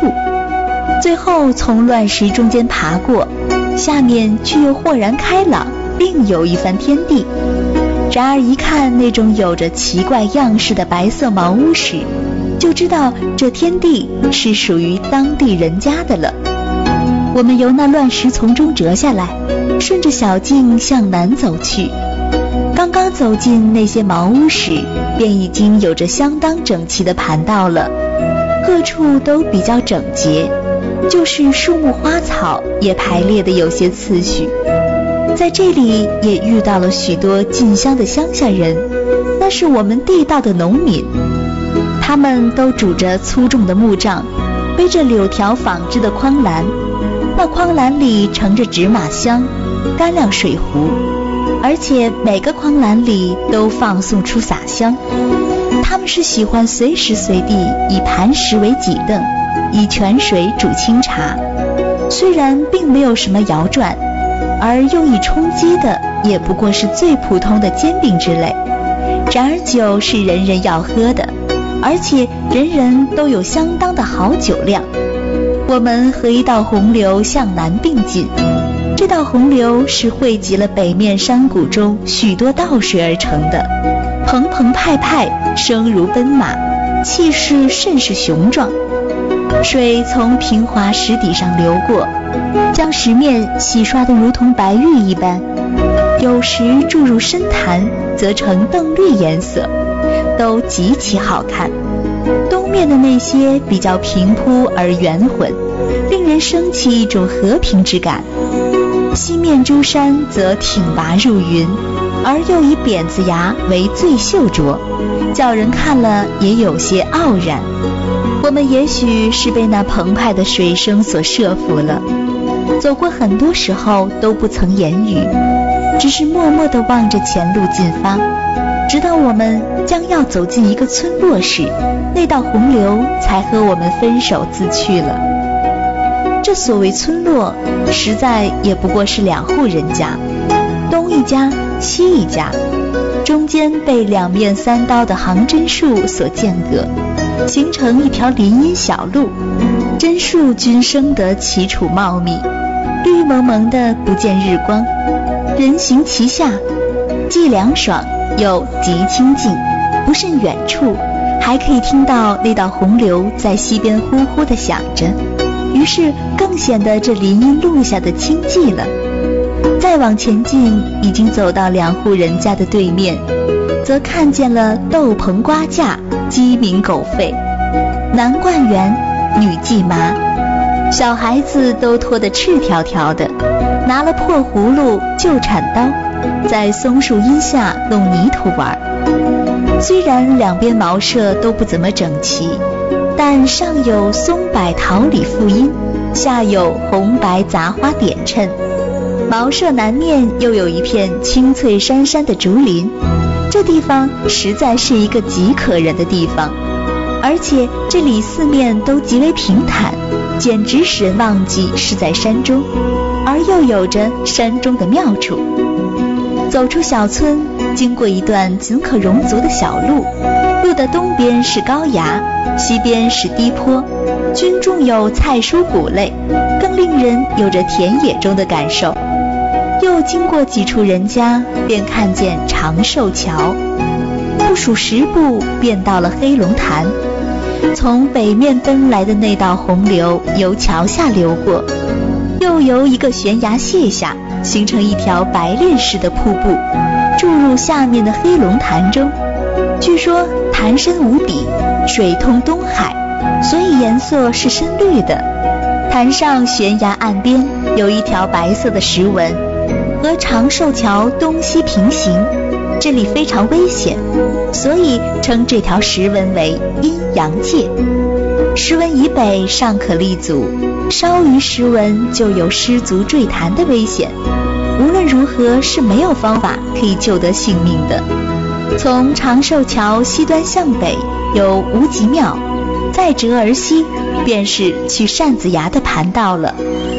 处，最后从乱石中间爬过，下面却又豁然开朗，另有一番天地。然而一看那种有着奇怪样式的白色茅屋时，就知道这天地是属于当地人家的了。我们由那乱石丛中折下来，顺着小径向南走去。刚刚走进那些茅屋时，便已经有着相当整齐的盘道了，各处都比较整洁，就是树木花草也排列得有些次序。在这里也遇到了许多进乡的乡下人，那是我们地道的农民，他们都拄着粗重的木杖，背着柳条纺织的筐篮，那筐篮里盛着纸马香、干粮水壶，而且每个筐篮里都放送出洒香。他们是喜欢随时随地以磐石为几凳，以泉水煮清茶，虽然并没有什么摇转，而用以充饥的也不过是最普通的煎饼之类。然而酒是人人要喝的，而且人人都有相当的好酒量。我们和一道洪流向南并进，这道洪流是汇集了北面山谷中许多道水而成的，澎澎湃湃，声如奔马，气势甚是雄壮。水从平滑石底上流过，将石面洗刷得如同白玉一般，有时注入深潭，则呈邓绿颜色，都极其好看。东面的那些比较平铺而圆浑，令人生起一种和平之感。西面诸山则挺拔入云，而又以扁子崖为最秀卓，叫人看了也有些傲然。我们也许是被那澎湃的水声所摄服了，走过很多时候都不曾言语，只是默默地望着前路进发，直到我们将要走进一个村落时，那道洪流才和我们分手自去了。这所谓村落，实在也不过是2户人家，东一家西一家，中间被2面3刀的行针树所间隔，形成一条林荫小路，针树均生得齐楚茂密，绿蒙蒙的不见日光，人行其下，既凉爽又极清静，不甚远处还可以听到那道洪流在西边呼呼地响着，于是更显得这林荫路下的清寂了。再往前进，已经走到2户人家的对面，则看见了豆棚瓜架，鸡鸣狗吠，男灌园，女系麻，小孩子都脱得赤条条的，拿了破葫芦、旧铲刀，在松树荫下弄泥土玩。虽然2边茅舍都不怎么整齐，但上有松柏桃李复荫，下有红白杂花点衬，茅舍南面又有一片青翠珊珊的竹林，这地方实在是一个极可人的地方，而且这里四面都极为平坦，简直使人忘记是在山中，而又有着山中的妙处。走出小村，经过一段仅可容足的小路，路的东边是高崖，西边是低坡，均种有菜蔬谷类，更令人有着田野中的感受。又经过几处人家，便看见长寿桥，不数10步便到了黑龙潭。从北面奔来的那道洪流由桥下流过，又由一个悬崖泻下，形成一条白练似的瀑布，注入下面的黑龙潭中。据说潭深无底，水通东海，所以颜色是深绿的。潭上悬崖岸边有一条白色的石纹，和长寿桥东西平行，这里非常危险，所以称这条石纹为阴阳界。石纹以北尚可立足，稍于石纹就有失足坠潭的危险，无论如何是没有方法可以救得性命的。从长寿桥西端向北有无极庙，再折而西便是去扇子崖的盘道了。